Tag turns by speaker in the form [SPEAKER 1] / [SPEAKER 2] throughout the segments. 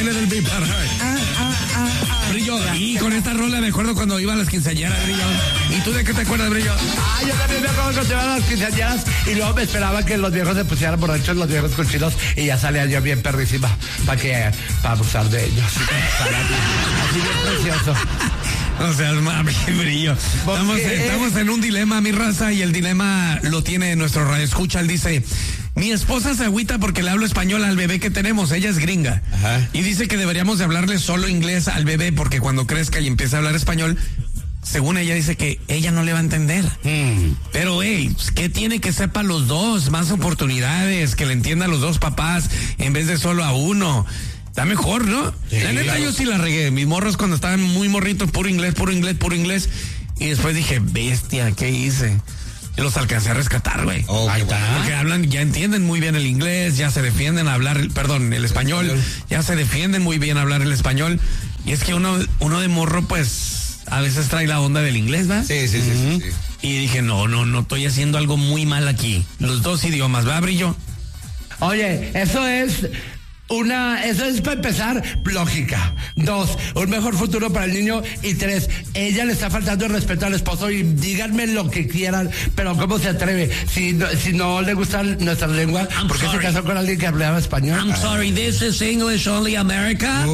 [SPEAKER 1] baile del Big Bad Heart. Brillo, y con esta rola me acuerdo cuando iba a las quinceañeras, Brillo. ¿Y tú de qué te acuerdas, Brillo?
[SPEAKER 2] Yo también me acuerdo cuando iba a las quinceañeras y luego me esperaba que los viejos se pusieran borrachos, los viejos cochinos, y ya salía yo bien perrísima para abusar de ellos. Así bien precioso.
[SPEAKER 1] O sea, mami, Brillo. Estamos en un dilema, mi raza, y el dilema lo tiene nuestro radioescucha. Él dice: mi esposa se agüita porque le hablo español al bebé que tenemos, ella es gringa. Ajá. Y dice que deberíamos de hablarle solo inglés al bebé porque cuando crezca y empiece a hablar español, según ella dice que ella no le va a entender. Pero, ¿qué tiene que sepa los dos? Más oportunidades, que le entiendan los dos papás en vez de solo a uno. Está mejor, ¿no? Sí, la neta, yo sí la regué. Mis morros cuando estaban muy morritos, puro inglés. Y después dije, bestia, ¿qué hice? Y los alcancé a rescatar, güey. Ahí está. Porque hablan, ya entienden muy bien el inglés, ya se defienden a hablar, el español. Ya se defienden muy bien a hablar el español. Y es que uno de morro, pues, a veces trae la onda del inglés, ¿va?
[SPEAKER 3] Sí.
[SPEAKER 1] Y dije, no estoy haciendo algo muy mal aquí. Los dos idiomas, ¿va, Brillo?
[SPEAKER 2] Oye, eso es para empezar, lógica. 2, un mejor futuro para el niño. Y 3, ella le está faltando el respeto al esposo. Y díganme lo que quieran, pero ¿cómo se atreve? Si no le gusta nuestra lengua, ¿por qué se casó con alguien que hablaba español?
[SPEAKER 1] I'm sorry, this is English only America.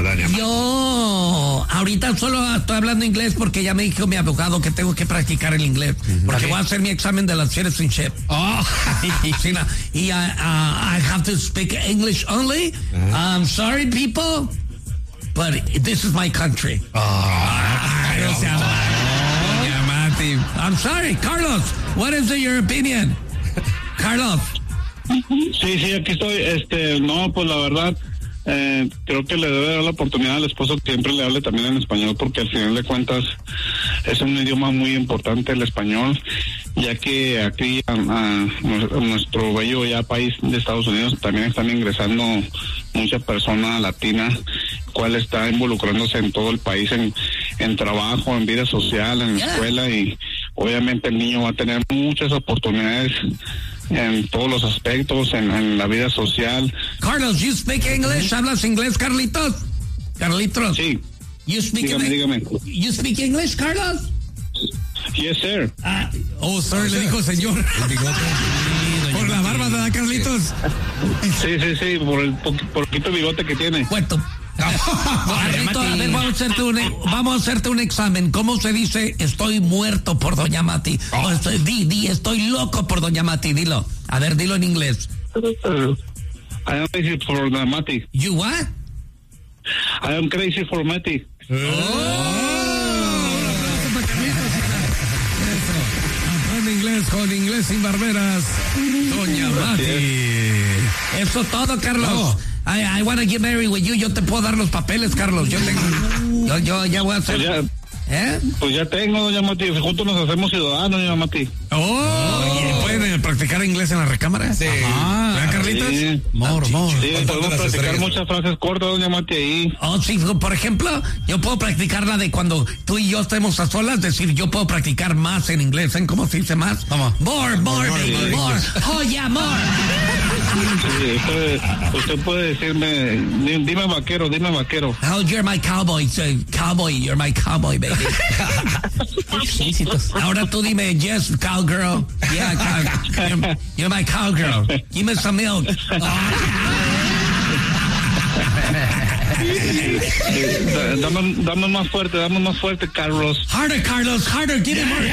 [SPEAKER 1] Yo ahorita solo estoy hablando inglés porque ya me dijo mi abogado que tengo que practicar el inglés. Porque voy a hacer mi examen de la citizenship. Y I have to speak English only. I'm sorry, people, but this is my country. I'm sorry, Carlos. What is your opinion, Carlos?
[SPEAKER 4] Sí, aquí estoy. No, pues la verdad, creo que le debe dar la oportunidad al esposo que siempre le hable también en español, porque al final de cuentas es un idioma muy importante el español, ya que aquí a nuestro bello ya país de Estados Unidos también están ingresando mucha persona latina, cual está involucrándose en todo el país, en trabajo, en vida social, en escuela, y obviamente el niño va a tener muchas oportunidades en todos los aspectos, en la vida social.
[SPEAKER 1] Carlos, you speak English? ¿Hablas inglés, Carlitos? Carlitos.
[SPEAKER 4] Sí.
[SPEAKER 1] Dígame. You speak English, Carlos?
[SPEAKER 4] Yes, sir.
[SPEAKER 1] Sir, le dijo señor. Por la barba, ¿verdad, Carlitos?
[SPEAKER 4] Sí, por el poquito bigote que tiene.
[SPEAKER 1] Cuento. Carlito, a ver, vamos a hacerte un examen. ¿Cómo se dice estoy muerto por Doña Mati? Estoy loco por Doña Mati, dilo. A ver, dilo en inglés.
[SPEAKER 4] I am crazy for Mati.
[SPEAKER 1] You what?
[SPEAKER 4] I am crazy for Mati.
[SPEAKER 1] Con inglés sin barberas, Doña Mati. Eso todo, Carlos. I want to get married with you. Yo te puedo dar los papeles, Carlos. Yo ya voy a hacer.
[SPEAKER 4] Pues ya tengo, Doña Mati. Juntos nos hacemos ciudadanos, Doña Mati.
[SPEAKER 1] ¿Pueden practicar inglés en la recámara? Sí. ¿Verdad, Carlitos?
[SPEAKER 4] Sí. Sí, podemos practicar muchas frases cortas, Doña Mati, ahí.
[SPEAKER 1] Sí, por ejemplo, yo puedo practicar la de cuando tú y yo estemos a solas, decir, yo puedo practicar más en inglés. ¿Saben cómo se dice más? Vamos. More, baby, more. Oh, yeah, more.
[SPEAKER 4] Sí, usted puede decirme, dime vaquero.
[SPEAKER 1] Oh, you're my cowboy, you're my cowboy, baby. Ahora tú dime, yes, cowgirl. Yeah, you're my cowgirl. Give me some milk.
[SPEAKER 4] Dame más fuerte, Carlos.
[SPEAKER 1] Harder, Carlos, harder, give it more.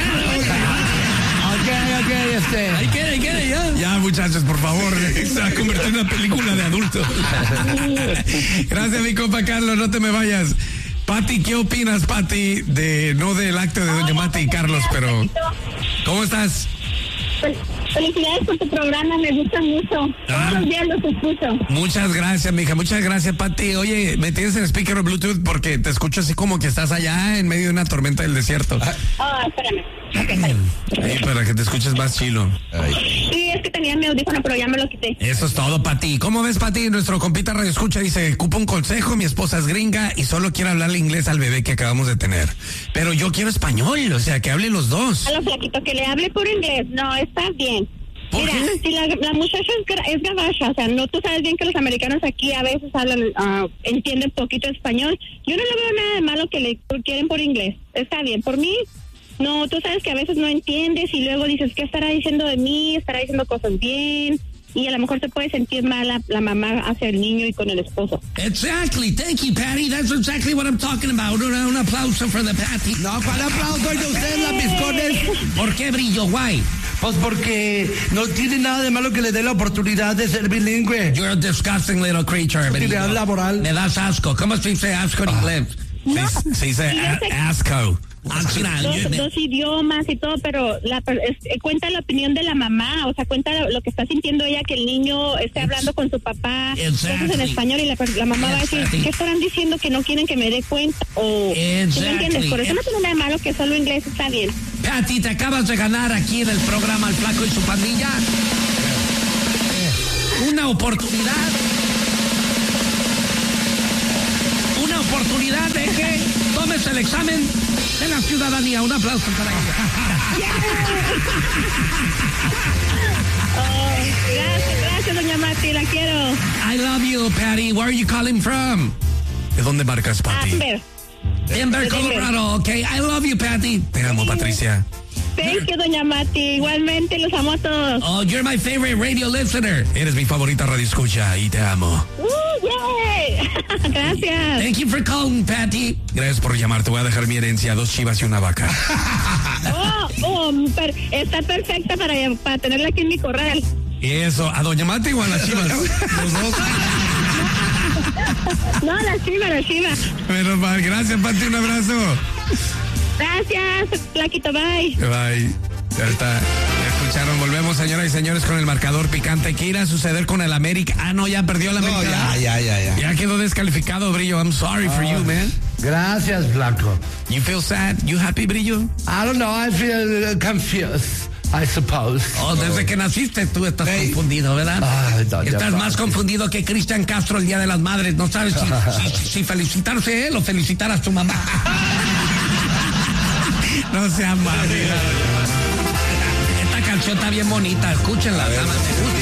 [SPEAKER 2] Okay,
[SPEAKER 1] Ya, muchachos, por favor, se va a convertir en una película de adultos. Gracias, mi compa Carlos, no te me vayas. Pati, ¿qué opinas, Pati, no del acto de Doña Mati y Carlos, pero ¿cómo estás?
[SPEAKER 5] Felicidades por tu programa, me gusta mucho. Todos los días los escucho.
[SPEAKER 1] Muchas gracias, mija, muchas gracias, Pati. Oye, me tienes en speaker o Bluetooth porque te escucho así como que estás allá en medio de una tormenta del desierto.
[SPEAKER 5] Espérame.
[SPEAKER 1] Sí, para que te escuches más chilo.
[SPEAKER 5] Sí, es que tenía mi audífono, pero ya me lo quité.
[SPEAKER 1] Eso es todo, Pati. ¿Cómo ves, Pati? Nuestro compita Radio Escucha dice, ocupa un consejo, mi esposa es gringa y solo quiere hablarle inglés al bebé que acabamos de tener. Pero yo quiero español, o sea, que hable los dos.
[SPEAKER 5] A lo flaquito, que le hable por inglés. No, está bien.
[SPEAKER 1] ¿Por
[SPEAKER 5] Mira,
[SPEAKER 1] qué?
[SPEAKER 5] si la muchacha es gabacha, o sea, no, tú sabes bien que los americanos aquí a veces hablan, entienden poquito español. Yo no le veo nada de malo que le quieren por inglés. Está bien, por mí, no, tú sabes que a veces no entiendes y luego dices, ¿qué estará diciendo de mí? ¿Estará diciendo cosas bien? Y a lo mejor se puede sentir mal la mamá hacia el niño y con el esposo.
[SPEAKER 1] Exactly. Thank you, Patty. That's exactly what I'm talking about. Un aplauso for the Patty.
[SPEAKER 2] No, ¿cuál aplauso? Oye, ustedes las piscones.
[SPEAKER 1] ¿Por qué, Brillo? Why?
[SPEAKER 2] Pues porque no tiene nada de malo que le dé la oportunidad de ser bilingüe.
[SPEAKER 1] You're a disgusting little creature,
[SPEAKER 2] Oportunidad
[SPEAKER 1] Brillo.
[SPEAKER 2] laboral.
[SPEAKER 1] Me das asco. ¿Cómo se dice asco en inglés? Se dice asco.
[SPEAKER 5] Dos idiomas y todo, pero cuenta la opinión de la mamá, o sea, cuenta lo que está sintiendo ella, que el niño esté hablando con su papá, cosas en español, y la mamá va a decir, ¿qué estarán diciendo que no quieren que me dé cuenta? O, ¿sí me entiendes? Por eso no tiene nada de malo que solo inglés está bien.
[SPEAKER 1] Patty, te acabas de ganar aquí en el programa El Flaco y su Pandilla una oportunidad de que tomes el examen de la ciudadanía. Un aplauso para ella.
[SPEAKER 5] Gracias, doña Mati, la quiero.
[SPEAKER 1] I love you, Patty. Where are you calling from? ¿De dónde marcas, Patty? Denver, Colorado. Okay, I love you, Patty. Te amo, Patricia.
[SPEAKER 5] Thank you, doña Mati. Igualmente, los amo a todos.
[SPEAKER 1] Oh, you're my favorite radio listener. Eres mi favorita radio escucha y te amo.
[SPEAKER 5] Yay. Gracias.
[SPEAKER 1] Thank you for calling, Patty. Gracias por llamar. Te voy a dejar mi herencia, 2 chivas y una vaca.
[SPEAKER 5] Está perfecta para tenerla aquí en mi corral.
[SPEAKER 1] ¿Y eso? ¿A doña Mati o a las chivas? Los dos.
[SPEAKER 5] No, la chiva.
[SPEAKER 1] Menos mal. Gracias, Patty. Un abrazo.
[SPEAKER 5] Gracias, Flaquito, bye.
[SPEAKER 1] Bye. Ya está. Ya escucharon. Volvemos, señoras y señores, con el marcador picante. ¿Qué irá a suceder con el América? Ah, no, ya perdió el América.
[SPEAKER 2] No, ya.
[SPEAKER 1] Ya quedó descalificado, Brillo. I'm sorry for you, man.
[SPEAKER 2] Gracias, Flaco.
[SPEAKER 1] You feel sad? You happy, Brillo?
[SPEAKER 2] I don't know, I feel confused, I suppose.
[SPEAKER 1] Oh, desde que naciste tú estás confundido, ¿verdad?
[SPEAKER 2] Ay, doña
[SPEAKER 1] Estás más
[SPEAKER 2] Pati.
[SPEAKER 1] confundido que Cristian Castro el Día de las Madres. No sabes si felicitarse a él o felicitar a su mamá. No seas mal. Esta canción está bien bonita. Escúchenla, damas.